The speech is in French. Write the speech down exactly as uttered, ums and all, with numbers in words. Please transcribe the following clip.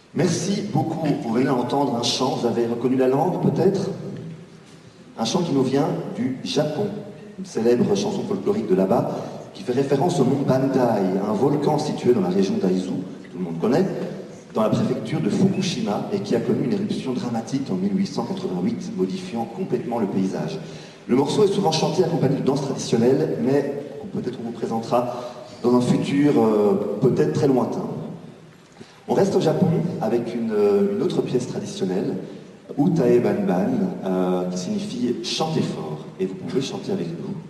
Merci beaucoup. Vous venez d'entendre un chant, vous avez reconnu la langue peut-être? Un chant qui nous vient du Japon, une célèbre chanson folklorique de là-bas, qui fait référence au mont Bandai, un volcan situé dans la région d'Aizu, que tout le monde connaît, dans la préfecture de Fukushima, et qui a connu une éruption dramatique en mille huit cent quatre-vingt-huit, modifiant complètement le paysage. Le morceau est souvent chanté accompagné de danses traditionnelles, mais peut-être on vous présentera dans un futur euh, peut-être très lointain. On reste au Japon avec une, une autre pièce traditionnelle, Utae Banban, euh, qui signifie chanter fort, et vous pouvez chanter avec nous.